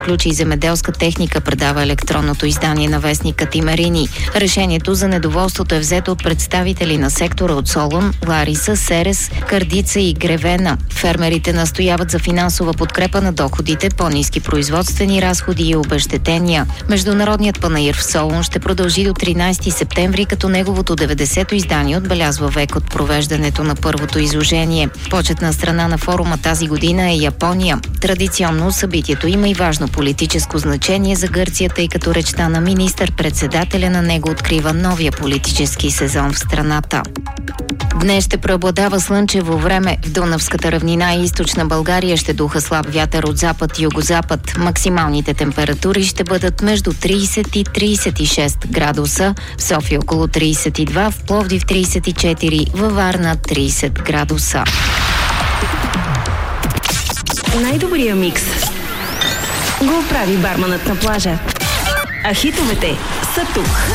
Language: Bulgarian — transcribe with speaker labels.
Speaker 1: изключи земеделска техника, предава електронното издание на вестника Тимерини. Решението за недоволството е взето от представители на сектора от Солун, Лариса, Серес, Кърдица и Гревена. Фермерите настояват за финансова подкрепа на доходите, по-ниски производствени разходи и обезщетения. Международният панаир в Солун ще продължи до 13 септември, като неговото 90-то издание отбелязва век от провеждането на първото изложение. Почетна страна на форума тази година е Япония. Традиционно събитието има и важно политическо значение за Гърция, тъй като речта на министър-председателя на него открива новия политически сезон в страната. Днес ще преобладава слънчево време. В Дунавската равнина и източна България ще духа слаб вятър от запад и югозапад. Максималните температури ще бъдат между 30 и 36 градуса. В София около 32, в Пловдив 34, във Варна 30 градуса.
Speaker 2: Най-добрия микс го прави барманът на плажа. А хитовете са тук.